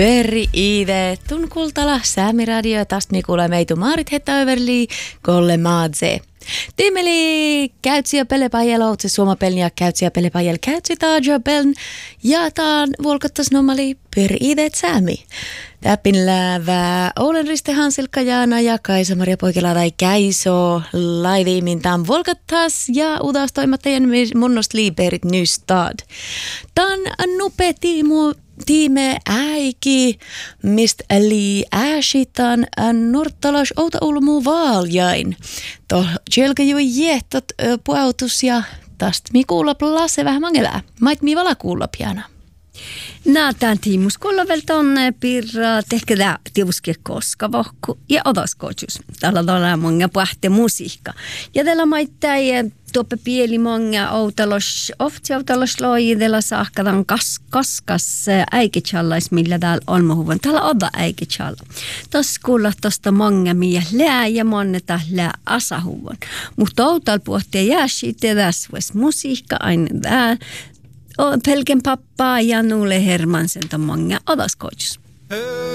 Perri Iide, tun kultala Säämi Radio, tästä me kuulee meitu Maarit hetta överli, kolle maadze. Tiimeli käytsiä pelepajel, ootse suomapelniä käytsiä pelepajel, käytsiä taaja peln, ja taan volkottas normali Perri Iide Säämi. Täppin läävää Oulen Riste Hansilkka Jaana ja Kaisa-Maria Poikila tai Käiso laiviimin tämän volkottas ja udastoimattajan monnost liiperit nystad. Tän nupe tiime äiki, mistä li ääsitan norttalas outa ulmuu vaaljain. Toh tjelkä jui jehtot puautus ja tästä mi kuulla plasse vähän mangelää. Mait mi vala kuulla piana. Tämän tiimus kuulovelta on pirra tehkä tiuske koska vohku ja odaskoitus. Täällä on monga pähte musiikka. Ja täällä maittai tuoppe pieli monga outalos loidella saakkadan kaskas äiketsallais, millä täällä on muhuvan. Täällä on äiketsalla. Tuossa kuulla tuosta monga miä lää ja monneta lää asahuvan. Mutta outal puhtia jää siitä tässä musiikka aina täällä. Pelken pappaa ja Nuule Hermansen ton monga odaskoitus.